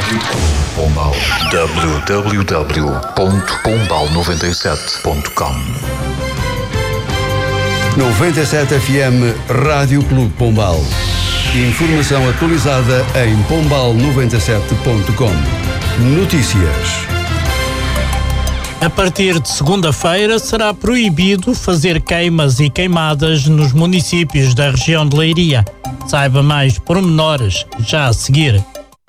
Pombal. www.pombal97.com 97 FM Rádio Clube Pombal. Informação atualizada em pombal97.com. Notícias. A partir de segunda-feira será proibido fazer queimas e queimadas nos municípios da região de Leiria. Saiba mais pormenores já a seguir.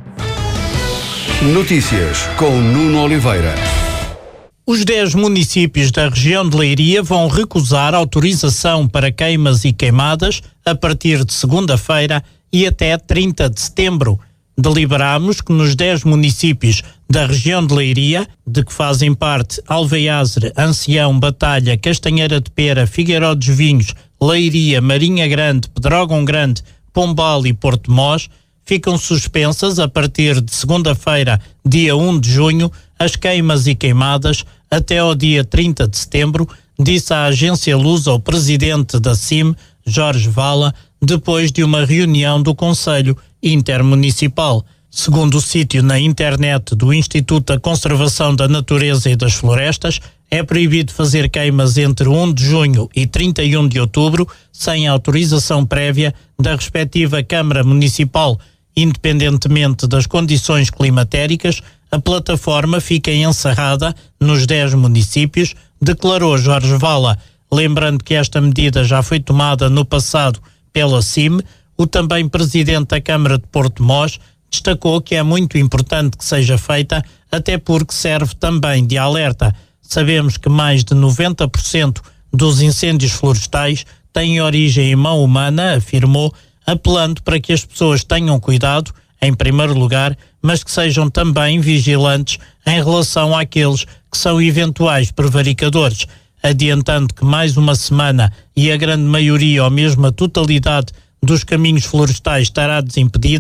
Notícias com Nuno Oliveira. Os 10 municípios da região de Leiria vão recusar autorização para queimas e queimadas a partir de segunda-feira e até 30 de setembro. Deliberamos que nos 10 municípios da região de Leiria, de que fazem parte Alveiaze, Ancião, Batalha, Castanheira de Pera, Figueiró dos Vinhos, Leiria, Marinha Grande, Pedrógão Grande, Pombal e Porto Mós, ficam suspensas a partir de segunda-feira, dia 1 de junho, as queimas e queimadas até ao dia 30 de setembro, disse a agência Lusa o presidente da CIM, Jorge Vala, depois de uma reunião do Conselho Intermunicipal. Segundo o sítio na internet do Instituto da Conservação da Natureza e das Florestas, é proibido fazer queimas entre 1 de junho e 31 de outubro sem autorização prévia da respectiva Câmara Municipal. Independentemente das condições climatéricas, a plataforma fica encerrada nos 10 municípios, declarou Jorge Vala. Lembrando que esta medida já foi tomada no passado pela CIM, o também presidente da Câmara de Porto Mós destacou que é muito importante que seja feita, até porque serve também de alerta. Sabemos que mais de 90% dos incêndios florestais têm origem em mão humana, afirmou, apelando para que as pessoas tenham cuidado, em primeiro lugar, mas que sejam também vigilantes em relação àqueles que são eventuais prevaricadores, adiantando que mais uma semana e a grande maioria ou mesmo a totalidade dos caminhos florestais estará desimpedida.